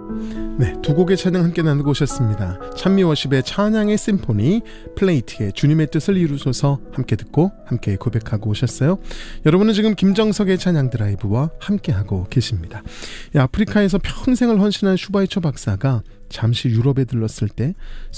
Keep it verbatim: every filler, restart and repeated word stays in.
네, 두 곡의 찬양 함께 나누고 오셨습니다. 찬미워십의 찬양의 심포니, 플레이트의 주님의 뜻을 이루소서 함께 듣고 함께 고백하고 오셨어요. 여러분은 지금 김정석의 찬양 드라이브와 함께하고 계십니다. 아프리카에서 평생을 헌신한 슈바이처 박사가 잠시 유럽에 들렀을 때